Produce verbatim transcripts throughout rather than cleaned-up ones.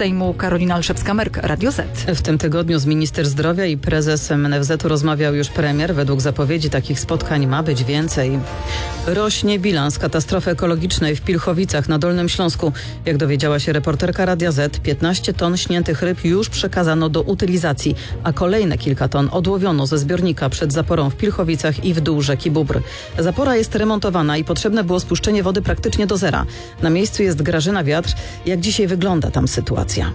Sejmu Karolina Olszewska-Merk, Radio Z. W tym tygodniu z minister zdrowia i prezes M N F Z-u rozmawiał już premier. Według zapowiedzi takich spotkań ma być więcej. Rośnie bilans katastrofy ekologicznej w Pilchowicach na Dolnym Śląsku. Jak dowiedziała się reporterka Radia Z, piętnaście ton śniętych ryb już przekazano do utylizacji, a kolejne kilka ton odłowiono ze zbiornika przed zaporą w Pilchowicach i w dół rzeki Bóbr. Zapora jest remontowana i potrzebne było spuszczenie wody praktycznie do zera. Na miejscu jest Grażyna Wiatr. Jak dzisiaj wygląda tam sytuacja?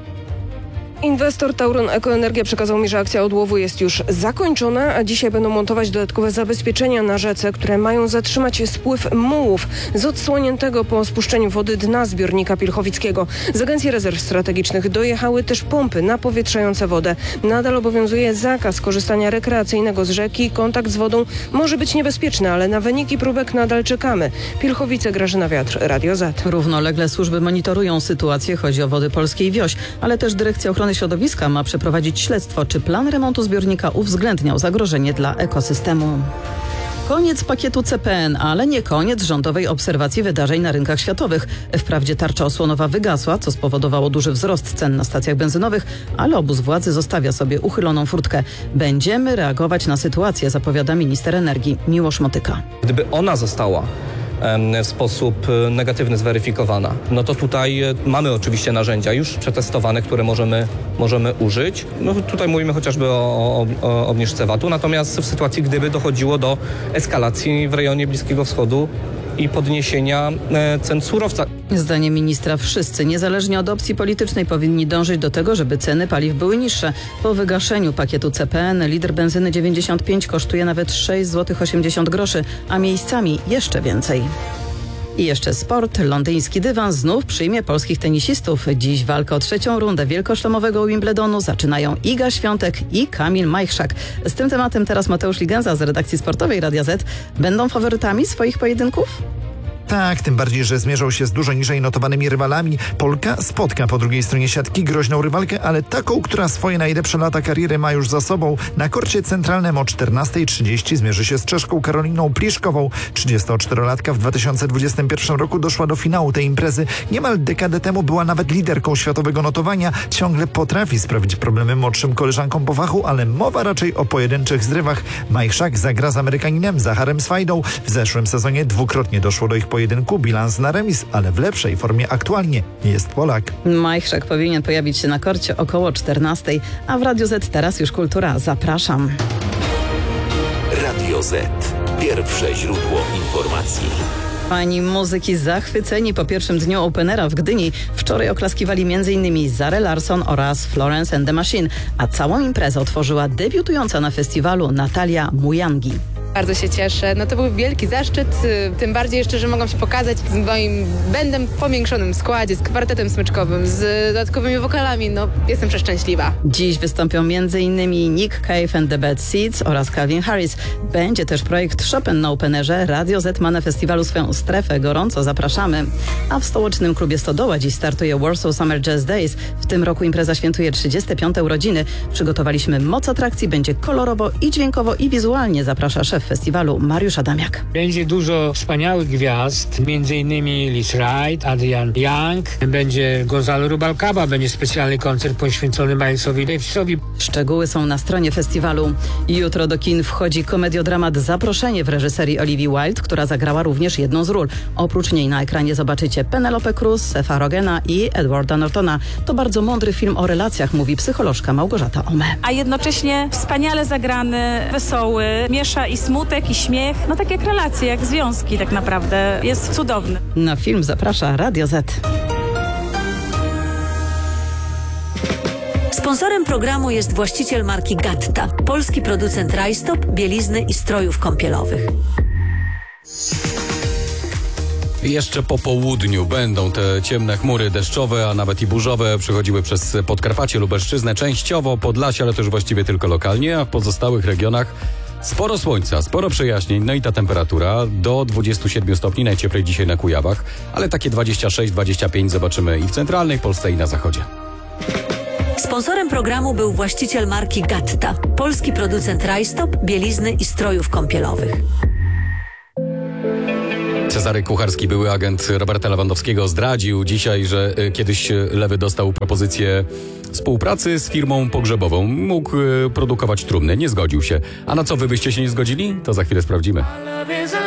Inwestor Tauron Ekoenergia przekazał mi, że akcja odłowu jest już zakończona, a dzisiaj będą montować dodatkowe zabezpieczenia na rzece, które mają zatrzymać spływ mułów z odsłoniętego po spuszczeniu wody dna zbiornika pilchowickiego. Z Agencji Rezerw Strategicznych dojechały też pompy napowietrzające wodę. Nadal obowiązuje zakaz korzystania rekreacyjnego z rzeki. Kontakt z wodą może być niebezpieczny, ale na wyniki próbek nadal czekamy. Pilchowice, Grażyna Wiatr, Radio Z. Równolegle służby monitorują sytuację. Chodzi o Wody Polskie i Wioś, ale też Dyrekcja Ochrony Środowiska ma przeprowadzić śledztwo, czy plan remontu zbiornika uwzględniał zagrożenie dla ekosystemu. Koniec pakietu C P N, ale nie koniec rządowej obserwacji wydarzeń na rynkach światowych. Wprawdzie tarcza osłonowa wygasła, co spowodowało duży wzrost cen na stacjach benzynowych, ale obóz władzy zostawia sobie uchyloną furtkę. Będziemy reagować na sytuację, zapowiada minister energii Miłosz Motyka. Gdyby ona została w sposób negatywny zweryfikowana, no to tutaj mamy oczywiście narzędzia już przetestowane, które możemy, możemy użyć. No tutaj mówimy chociażby o, o, o obniżce V A T-u, natomiast w sytuacji, gdyby dochodziło do eskalacji w rejonie Bliskiego Wschodu i podniesienia cen surowca. Zdaniem ministra wszyscy, niezależnie od opcji politycznej, powinni dążyć do tego, żeby ceny paliw były niższe. Po wygaszeniu pakietu C P N litr benzyny dziewięćdziesiąt pięć kosztuje nawet sześć złotych osiemdziesiąt groszy, a miejscami jeszcze więcej. I jeszcze sport. Londyński dywan znów przyjmie polskich tenisistów. Dziś walkę o trzecią rundę wielkoszlemowego Wimbledonu zaczynają Iga Świątek i Kamil Majchrzak. Z tym tematem teraz Mateusz Ligenza z redakcji sportowej Radia Z. Będą faworytami swoich pojedynków? Tak, tym bardziej, że zmierzą się z dużo niżej notowanymi rywalami. Polka spotka po drugiej stronie siatki groźną rywalkę, ale taką, która swoje najlepsze lata kariery ma już za sobą. Na korcie centralnym o czternasta trzydzieści zmierzy się z Czeszką Karoliną Pliszkową. trzydziestoczterolatka w dwa tysiące dwudziestym pierwszym roku doszła do finału tej imprezy. Niemal dekadę temu była nawet liderką światowego notowania. Ciągle potrafi sprawić problemy młodszym koleżankom po fachu, ale mowa raczej o pojedynczych zrywach. Majchrzak zagra z Amerykaninem Zacharem Swajdą. W zeszłym sezonie dwukrotnie doszło do ich pojedynku. Bilans na remis, ale w lepszej formie aktualnie jest Polak. Majchrzak powinien pojawić się na korcie około czternastej, a w Radio Z teraz już kultura. Zapraszam. Radio Z. Pierwsze źródło informacji. Fani muzyki zachwyceni po pierwszym dniu Openera w Gdyni wczoraj oklaskiwali m in Zarę Larsson oraz Florence and the Machine, a całą imprezę otworzyła debiutująca na festiwalu Natalia Mujangi. Bardzo się cieszę. No to był wielki zaszczyt, tym bardziej jeszcze, że mogą się pokazać z moim bandem w powiększonym składzie, z kwartetem smyczkowym, z dodatkowymi wokalami. No, jestem przeszczęśliwa. Dziś wystąpią m in Nick Cave and the Bad Seeds oraz Calvin Harris. Będzie też projekt Chopin na Openerze. Radio Z ma na festiwalu swoją strefę. Gorąco zapraszamy. A w stołecznym klubie Stodoła dziś startuje Warsaw Summer Jazz Days. W tym roku impreza świętuje trzydzieste piąte urodziny. Przygotowaliśmy moc atrakcji. Będzie kolorowo i dźwiękowo i wizualnie, zaprasza szef festiwalu Mariusz Adamiak. Będzie dużo wspaniałych gwiazd, między innymi Liz Wright, Adrian Young, będzie Gonzalo Rubalcaba, będzie specjalny koncert poświęcony Milesowi Davisowi. Szczegóły są na stronie festiwalu. Jutro do kin wchodzi komediodramat Zaproszenie w reżyserii Olivia Wilde, która zagrała również jedną z ról. Oprócz niej na ekranie zobaczycie Penelope Cruz, Sefa Rogena i Edwarda Nortona. To bardzo mądry film o relacjach, mówi psycholożka Małgorzata Ome. A jednocześnie wspaniale zagrany, wesoły, miesza i smutek, i śmiech. No tak jak relacje, jak związki tak naprawdę. Jest cudowny. Na film zaprasza Radio Z. Sponsorem programu jest właściciel marki Gatta, polski producent rajstop, bielizny i strojów kąpielowych. Jeszcze po południu będą te ciemne chmury deszczowe, a nawet i burzowe przechodziły przez Podkarpacie, Lubelszczyznę, częściowo Podlasie, ale też właściwie tylko lokalnie, a w pozostałych regionach sporo słońca, sporo przejaśnień, no i ta temperatura do dwudziestu siedmiu stopni, najcieplej dzisiaj na Kujawach, ale takie dwadzieścia sześć dwadzieścia pięć zobaczymy i w centralnej Polsce, i na zachodzie. Sponsorem programu był właściciel marki Gatta, polski producent rajstop, bielizny i strojów kąpielowych. Cezary Cezary Kucharski, były agent Roberta Lewandowskiego, zdradził dzisiaj, że kiedyś Lewy dostał propozycję współpracy z firmą pogrzebową. Mógł produkować trumny, nie zgodził się. A na co wy byście się nie zgodzili? To za chwilę sprawdzimy.